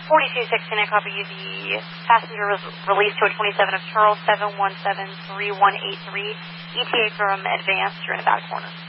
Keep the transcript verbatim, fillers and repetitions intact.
forty-two sixteen, I copy you. The passenger was released to a twenty-seven of Charles, seven one seven three one eight three. E T A from Advanced, you're in the back corner.